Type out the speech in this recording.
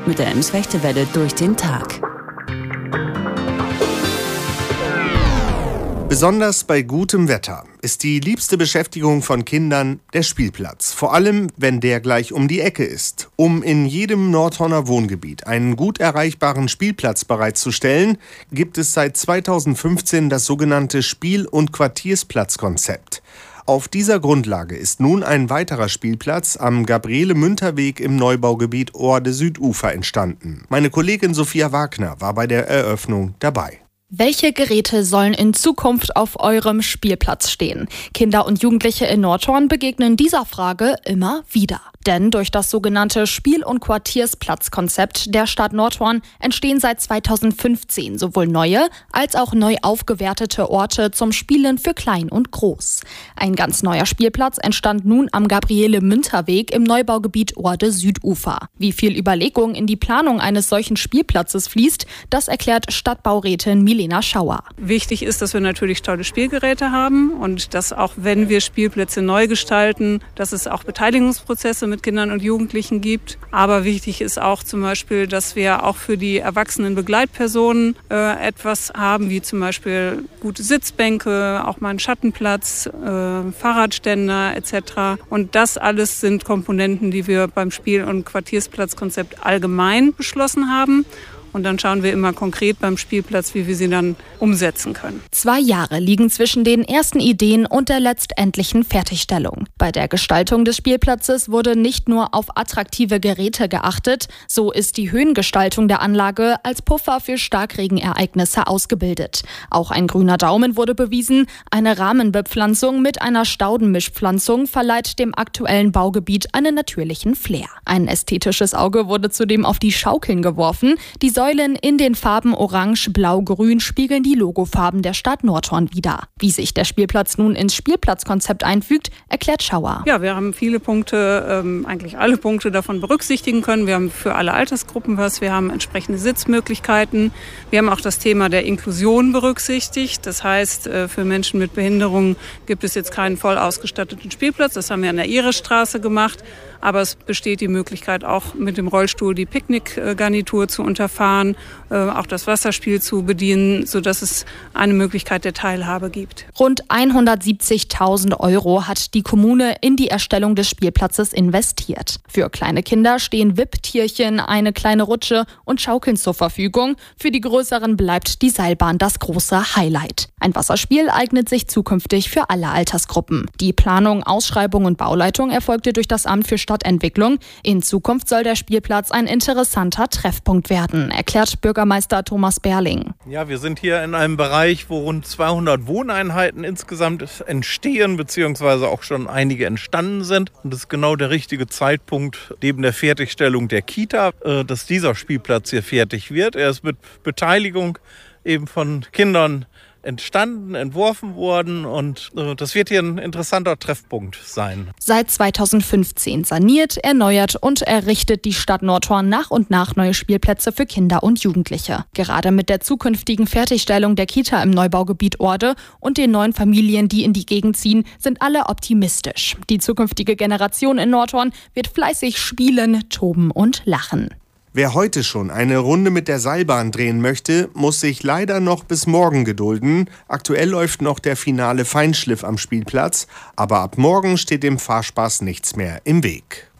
mit der Ems-Fechtewelle durch den Tag. Besonders bei gutem Wetter ist die liebste Beschäftigung von Kindern der Spielplatz. Vor allem, wenn der gleich um die Ecke ist. Um in jedem Nordhorner Wohngebiet einen gut erreichbaren Spielplatz bereitzustellen, gibt es seit 2015 das sogenannte Spiel- und Quartiersplatzkonzept. Auf dieser Grundlage ist nun ein weiterer Spielplatz am Gabriele-Münter-Weg im Neubaugebiet Ohrde-Südufer entstanden. Meine Kollegin Sophia Wagner war bei der Eröffnung dabei. Welche Geräte sollen in Zukunft auf eurem Spielplatz stehen? Kinder und Jugendliche in Nordhorn begegnen dieser Frage immer wieder. Denn durch das sogenannte Spiel- und Quartiersplatzkonzept der Stadt Nordhorn entstehen seit 2015 sowohl neue als auch neu aufgewertete Orte zum Spielen für Klein und Groß. Ein ganz neuer Spielplatz entstand nun am Gabriele-Münter-Weg im Neubaugebiet Ohrde-Südufer. Wie viel Überlegung in die Planung eines solchen Spielplatzes fließt, das erklärt Stadtbaurätin Milena Schauer. Wichtig ist, dass wir natürlich tolle Spielgeräte haben und dass auch wenn wir Spielplätze neu gestalten, dass es auch Beteiligungsprozesse mit Kindern und Jugendlichen gibt. Aber wichtig ist auch zum Beispiel, dass wir auch für die erwachsenen Begleitpersonen etwas haben, wie zum Beispiel gute Sitzbänke, auch mal einen Schattenplatz, Fahrradständer etc. Und das alles sind Komponenten, die wir beim Spiel- und Quartiersplatzkonzept allgemein beschlossen haben. Und dann schauen wir immer konkret beim Spielplatz, wie wir sie dann umsetzen können. 2 Jahre liegen zwischen den ersten Ideen und der letztendlichen Fertigstellung. Bei der Gestaltung des Spielplatzes wurde nicht nur auf attraktive Geräte geachtet, so ist die Höhengestaltung der Anlage als Puffer für Starkregenereignisse ausgebildet. Auch ein grüner Daumen wurde bewiesen. Eine Rahmenbepflanzung mit einer Staudenmischpflanzung verleiht dem aktuellen Baugebiet einen natürlichen Flair. Ein ästhetisches Auge wurde zudem auf die Schaukeln geworfen. Die Säulen in den Farben Orange, Blau, Grün spiegeln die Logofarben der Stadt Nordhorn wider. Wie sich der Spielplatz nun ins Spielplatzkonzept einfügt, erklärt Schauer. Ja, wir haben viele Punkte, eigentlich alle Punkte davon berücksichtigen können. Wir haben für alle Altersgruppen was, wir haben entsprechende Sitzmöglichkeiten. Wir haben auch das Thema der Inklusion berücksichtigt. Das heißt, für Menschen mit Behinderung gibt es jetzt keinen voll ausgestatteten Spielplatz. Das haben wir an der Ihresstraße gemacht. Aber es besteht die Möglichkeit, auch mit dem Rollstuhl die Picknickgarnitur zu unterfahren, auch das Wasserspiel zu bedienen, sodass es eine Möglichkeit der Teilhabe gibt. Rund 170.000 € hat die Kommune in die Erstellung des Spielplatzes investiert. Für kleine Kinder stehen Wipptierchen, eine kleine Rutsche und Schaukeln zur Verfügung. Für die größeren bleibt die Seilbahn das große Highlight. Ein Wasserspiel eignet sich zukünftig für alle Altersgruppen. Die Planung, Ausschreibung und Bauleitung erfolgte durch das Amt für Stadtentwicklung. In Zukunft soll der Spielplatz ein interessanter Treffpunkt werden, erklärt Bürgermeister Thomas Berling. Ja, wir sind hier in einem Bereich, wo rund 200 Wohneinheiten insgesamt entstehen, beziehungsweise auch schon einige entstanden sind. Und das ist genau der richtige Zeitpunkt, neben der Fertigstellung der Kita, dass dieser Spielplatz hier fertig wird. Er ist mit Beteiligung eben von Kindern entstanden, entworfen worden und das wird hier ein interessanter Treffpunkt sein. Seit 2015 saniert, erneuert und errichtet die Stadt Nordhorn nach und nach neue Spielplätze für Kinder und Jugendliche. Gerade mit der zukünftigen Fertigstellung der Kita im Neubaugebiet Ohrde und den neuen Familien, die in die Gegend ziehen, sind alle optimistisch. Die zukünftige Generation in Nordhorn wird fleißig spielen, toben und lachen. Wer heute schon eine Runde mit der Seilbahn drehen möchte, muss sich leider noch bis morgen gedulden. Aktuell läuft noch der finale Feinschliff am Spielplatz, aber ab morgen steht dem Fahrspaß nichts mehr im Weg.